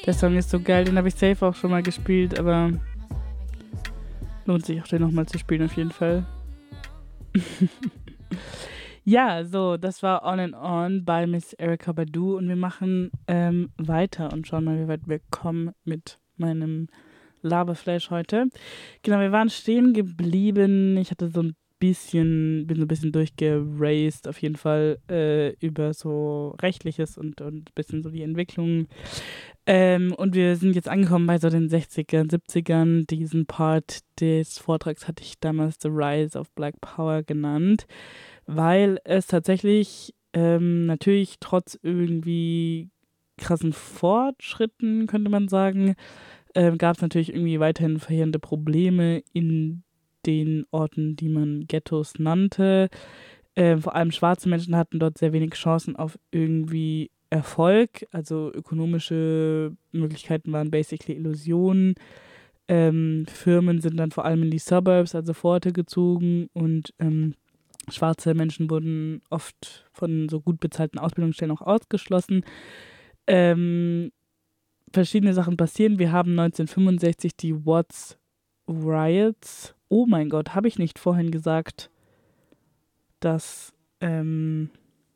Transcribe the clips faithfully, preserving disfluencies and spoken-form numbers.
Der Song ist so geil, den habe ich safe auch schon mal gespielt, aber lohnt sich auch, den nochmal zu spielen auf jeden Fall. Ja, so, das war On and On bei Miss Erykah Badu und wir machen ähm, weiter und schauen mal, wie weit wir kommen mit meinem Laberflash heute. Genau, wir waren stehen geblieben. Ich hatte so ein bisschen, bin so ein bisschen durchgeraced, auf jeden Fall äh, über so Rechtliches und, und ein bisschen so die Entwicklung. Ähm, und wir sind jetzt angekommen bei so den sechzigern, siebzigern. Diesen Part des Vortrags hatte ich damals The Rise of Black Power genannt, weil es tatsächlich ähm, natürlich trotz irgendwie krassen Fortschritten, könnte man sagen, ähm, gab es natürlich irgendwie weiterhin verheerende Probleme in den Orten, die man Ghettos nannte. Ähm, vor allem schwarze Menschen hatten dort sehr wenig Chancen auf irgendwie Erfolg. Also ökonomische Möglichkeiten waren basically Illusionen. Ähm, Firmen sind dann vor allem in die Suburbs, also Vororte gezogen und ähm, schwarze Menschen wurden oft von so gut bezahlten Ausbildungsstellen auch ausgeschlossen. Ähm, verschiedene Sachen passieren. Wir haben neunzehnhundertfünfundsechzig die Watts Riots. Oh mein Gott, habe ich nicht vorhin gesagt, dass... Ähm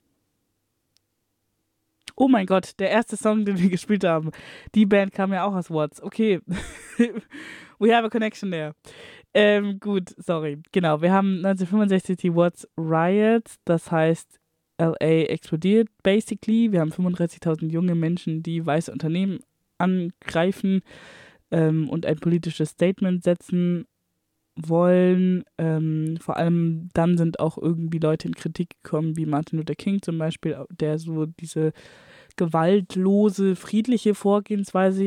oh mein Gott, der erste Song, den wir gespielt haben. Die Band kam ja auch aus Watts. Okay. We have a connection there. Ähm, gut, sorry. Genau, wir haben neunzehnhundertfünfundsechzig die Watts Riots. Das heißt, L A explodiert basically. Wir haben fünfunddreißigtausend junge Menschen, die weiße Unternehmen angreifen ähm, und ein politisches Statement setzen wollen. Ähm, vor allem dann sind auch irgendwie Leute in Kritik gekommen, wie Martin Luther King zum Beispiel, der so diese gewaltlose, friedliche Vorgehensweise